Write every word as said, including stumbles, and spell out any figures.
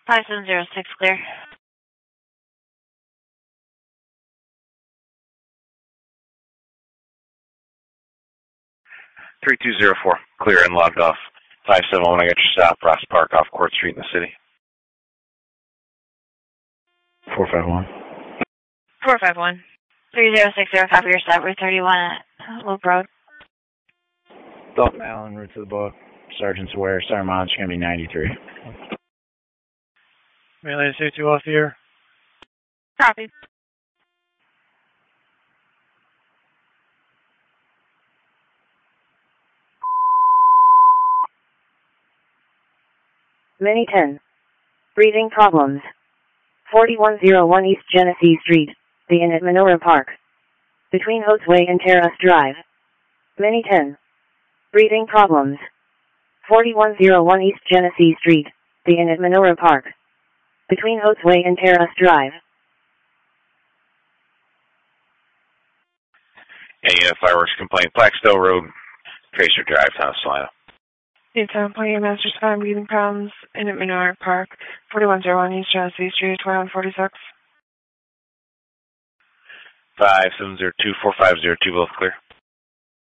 five seven zero six, clear. three two zero four, clear and logged off. five seven one, I got your stop, Ross Park off Court Street in the city. four five one. four five one. three zero six zero, copy your stop, Route thirty-one at Loop Road. Dalton Allen, route to the book. Sergeant's aware, Sergeant mileage going to be ninety-three. Melee safety off here. Copy. Mini ten. Breathing problems. forty-one oh one East Genesee Street, The Inn at Menorah Park. Between Oates Way and Terrace Drive. Mini ten. Breathing problems. forty-one oh one East Genesee Street, The Inn at Menorah Park. Between Oates Way and Terrace Drive. Any uh, fireworks complaint, Blackstone Road, Tracer Drive, South Salina. Eight seven point eight, Master Spine, breathing problems, in at Menorah Park, forty-one oh one East Genesee Street, twenty-one forty-six. five seven zero two, four five zero two, both clear.